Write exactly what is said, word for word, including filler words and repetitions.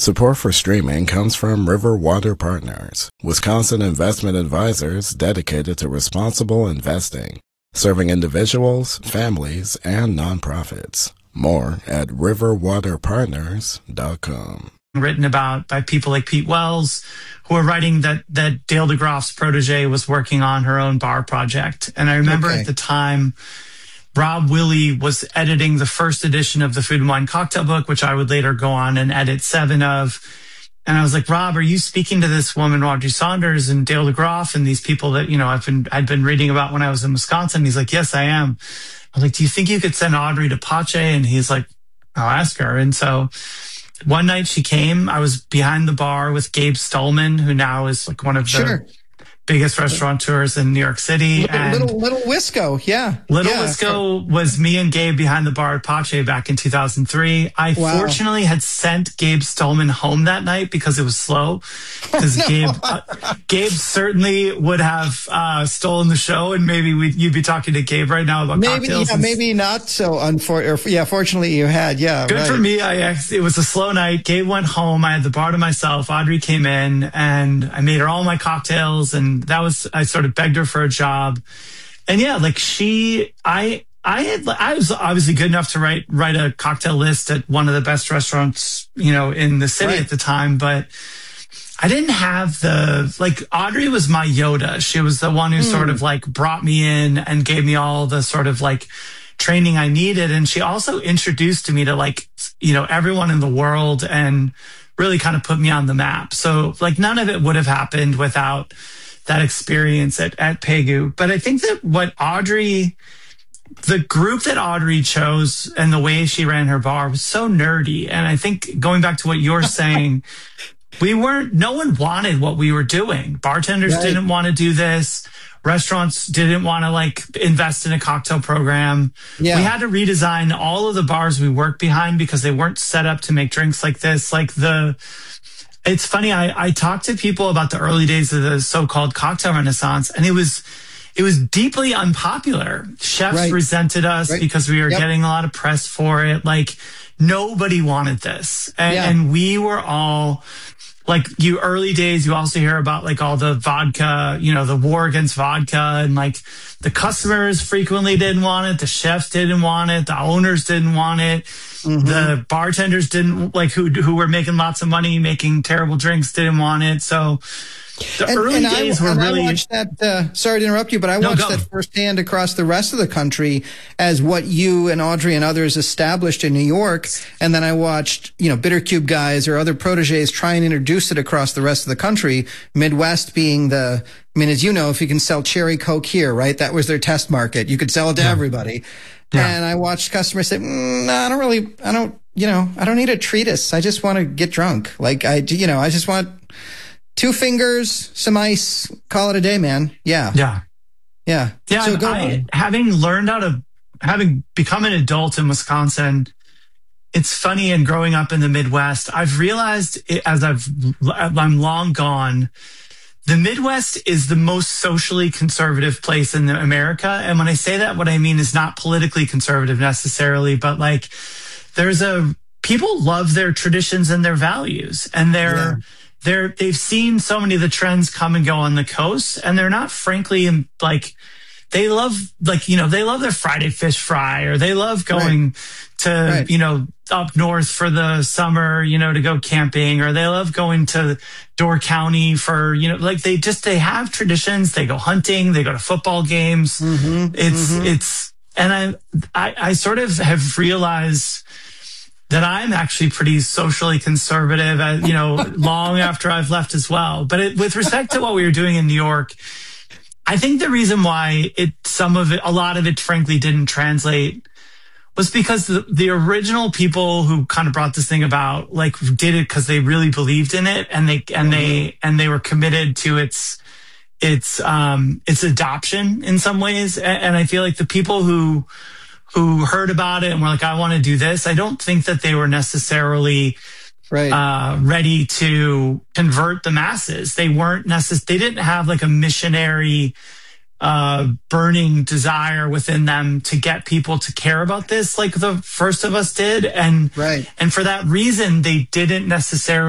Support for streaming comes from River Water Partners, Wisconsin investment advisors dedicated to responsible investing, serving individuals, families, and nonprofits. More at river water partners dot com. Written about by people like Pete Wells, who are writing that that Dale DeGroff's protege was working on her own bar project. And I remember Okay. at the time, Rob Willie was editing the first edition of the Food and Wine Cocktail book, which I would later go on and edit seven of. And I was like, Rob, are you speaking to this woman, Audrey Saunders and Dale DeGroff and these people that, you know, I've been, I'd been reading about when I was in Wisconsin? He's like, yes, I am. I was like, do you think you could send Audrey to Pache? And he's like, I'll ask her. And so one night she came, I was behind the bar with Gabe Stolman, who now is like one of the Sure. biggest restaurateurs in New York City. Little, and little, little Wisco, yeah. Little yeah. Wisco was me and Gabe behind the bar at Pache back in two thousand three. I Wow. fortunately had sent Gabe Stolman home that night because it was slow. Because Oh, no. Gabe, uh, Gabe certainly would have uh, stolen the show, and maybe we'd, you'd be talking to Gabe right now about Maybe, cocktails. yeah, and- maybe not so. Unfor- or, yeah, fortunately you had. Yeah, Good right. for me. I it was a slow night. Gabe went home. I had the bar to myself. Audrey came in, and I made her all my cocktails, and that was I sort of begged her for a job. And yeah, like she, I, I had, I was obviously good enough to write write a cocktail list at one of the best restaurants, you know, in the city Right. at the time, but I didn't have the, like, Audrey was my Yoda. She was the one who sort of like brought me in and gave me all the sort of like training I needed. And she also introduced me to like, you know, everyone in the world and really kind of put me on the map. So like none of it would have happened without that experience at, at Pegu. But I think that what Audrey, the group that Audrey chose and the way she ran her bar was so nerdy. And I think going back to what you're saying, we weren't, no one wanted what we were doing. Bartenders Right. didn't want to do this. Restaurants didn't want to like invest in a cocktail program. Yeah. We had to redesign all of the bars we worked behind because they weren't set up to make drinks like this. Like the, it's funny. I, I talked to people about the early days of the so-called cocktail renaissance, and it was, it was deeply unpopular. Chefs Right. resented us Right. because we were Yep. getting a lot of press for it. Like nobody wanted this. And, Yeah. and we were all, like you early days, you also hear about like all the vodka, you know, the war against vodka, and like the customers frequently didn't want it. The chefs didn't want it. The owners didn't want it. Mm-hmm. The bartenders didn't like who, who were making lots of money, making terrible drinks didn't want it. So the And, early and days I, were and really, I watched that. Uh, sorry to interrupt you, but I No, watched go. that firsthand across the rest of the country as what you and Audrey and others established in New York, and then I watched, you know, Bitter Cube guys or other proteges try and introduce it across the rest of the country. Midwest being the, I mean, as you know, if you can sell cherry Coke here, right? That was their test market. You could sell it to everybody. Yeah. And I watched customers say, mm, "No, I don't really, I don't, you know, I don't need a treatise. I just want to get drunk. Like I, you know, I just want." Two fingers, some ice, call it a day, man. Yeah. yeah. Yeah. Yeah, So and go I, on. having learned how to, having become an adult in Wisconsin, it's funny. And growing up in the Midwest, I've realized it, as I've, I'm long gone, the Midwest is the most socially conservative place in America. And when I say that, what I mean is not politically conservative necessarily, but like there's a, people love their traditions and their values, and they're, Yeah. they're, they've seen so many of the trends come and go on the coast, and they're not frankly in, like, they love, like, you know, they love their Friday fish fry, or they love going to, Right. you know, up north for the summer, you know, to go camping, or they love going to Door County for, you know, like they just, they have traditions. They go hunting, they go to football games. Mm-hmm, It's, mm-hmm. it's, and I, I, I sort of have realized that I'm actually pretty socially conservative, uh, you know, long after I've left as well. But it, with respect to what we were doing in New York, I think the reason why it, some of it, a lot of it, frankly, didn't translate was because the, the original people who kind of brought this thing about, like, did it because they really believed in it, and they and they and they were committed to its its um its adoption in some ways. And, and I feel like the people who who heard about it and were like, I want to do this, I don't think that they were necessarily Right. uh, ready to convert the masses. They weren't necess- they didn't have like a missionary, uh, burning desire within them to get people to care about this like the first of us did. And, Right. and for that reason, they didn't necessarily